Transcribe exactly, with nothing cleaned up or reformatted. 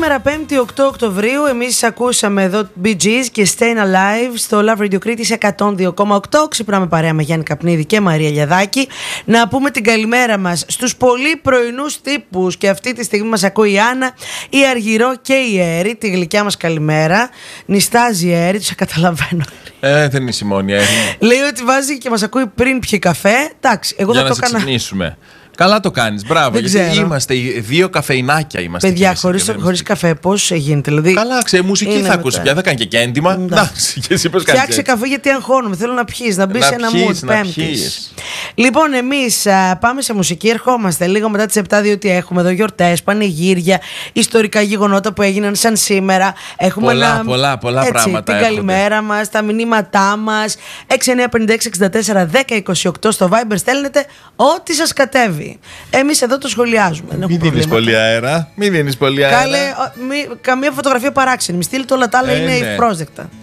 Σήμερα πέμπτη οκτώ Οκτωβρίου, εμείς ακούσαμε εδώ Bee Gees και Stayin' Alive στο Love Radio Κρήτης εκατόν δύο κόμμα οκτώ. Ξυπνάμε παρέα με Γιάννη Καπνίδη και Μαρία Λιαδάκη. Να πούμε την καλημέρα μας στους πολύ πρωινούς τύπους, και αυτή τη στιγμή μας ακούει η Άννα, η Αργυρό και η Έρη. Τη γλυκιά μας καλημέρα. Νιστάζει η Έρη, τους καταλαβαίνω. Ε, δεν είναι η μόνη Έρη. Λέει ότι βάζει και μας ακούει πριν πιει καφέ. Εντάξει, εγώ για θα να το έκανα. Ξυπνήσουμε. Καλά το κάνεις, μπράβο. Δεν γιατί ξέρω. είμαστε δύο καφεϊνάκια. Είμαστε Παιδιά, χωρίς, χωρίς καφέ, πώς γίνεται? Δηλαδή, καλά, ξέρει, μουσική θα ακούσει πια. Δεν κάνει και κέντημα. Εντάξει, και εσύ πώς κάνεις? Φτιάξε καφέ, γιατί αγχώνομαι. Θέλω να πιείς, να μπει σε ένα mood Πέμπτης. Λοιπόν, εμείς α, πάμε σε μουσική. Ερχόμαστε λίγο μετά τις επτά, διότι έχουμε εδώ γιορτές, πανηγύρια, ιστορικά γεγονότα που έγιναν σαν σήμερα. Έχουμε πολλά, ένα, πολλά, πολλά έτσι, πράγματα. Την καλημέρα μας, τα μηνύματά μας. έξι εννιά πέντε έξι εξήντα τέσσερα δέκα είκοσι οκτώ στο Viber. Στέλνετε ό,τι σας κατέβει. Εμείς εδώ το σχολιάζουμε. Μην δίνεις πολύ αέρα. Μην δίνεις πολύ αέρα. Κάλε, μη, καμία φωτογραφία παράξενη. Μη στείλτε όλα τα άλλα, ε, είναι ναι. ευπρόσδεκτα.